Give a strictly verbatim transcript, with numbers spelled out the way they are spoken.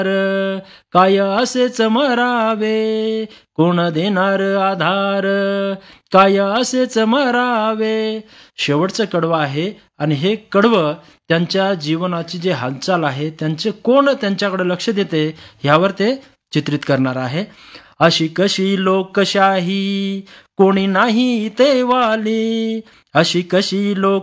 काय असेच मरावे, कोण देणार आधार, काय असेच मरावे. शेवटचं कडवं आहे आणि हे कडवं त्यांच्या जीवनाची जी हालचाल आहे, त्यांचे कोण त्यांच्याकडे लक्ष देते ह्यावर ते चित्रित करणार आहे. अशी कशी लोकशाही, कोणी नाही ते वाली, अशी कशी लोक